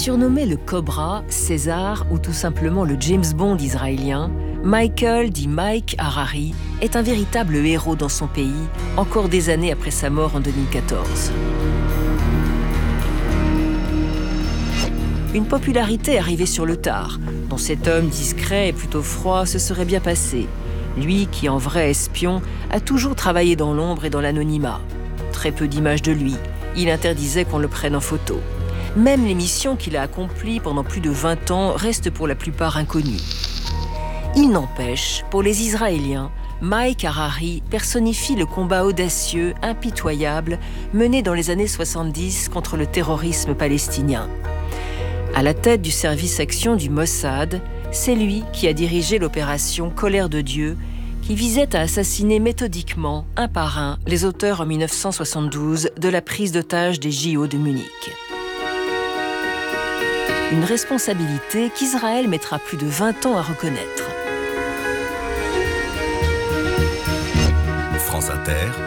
Surnommé le Cobra, César ou tout simplement le James Bond israélien, Michael dit Mike Harari est un véritable héros dans son pays, encore des années après sa mort en 2014. Une popularité arrivée sur le tard, dont cet homme discret et plutôt froid se serait bien passé. Lui qui, en vrai espion, a toujours travaillé dans l'ombre et dans l'anonymat. Très peu d'images de lui, il interdisait qu'on le prenne en photo. Même les missions qu'il a accomplies pendant plus de 20 ans restent pour la plupart inconnues. Il n'empêche, pour les Israéliens, Mike Harari personnifie le combat audacieux, impitoyable, mené dans les années 70 contre le terrorisme palestinien. À la tête du service action du Mossad, c'est lui qui a dirigé l'opération Colère de Dieu, qui visait à assassiner méthodiquement, un par un, les auteurs en 1972 de la prise d'otage des JO de Munich. Une responsabilité qu'Israël mettra plus de 20 ans à reconnaître. France Inter,